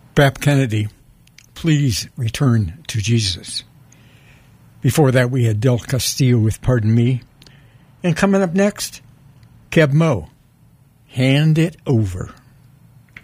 Brap Kennedy, Please Return to Jesus. Before that, we had Del Castillo with Pardon Me. And coming up next, Keb Mo, Hand It Over.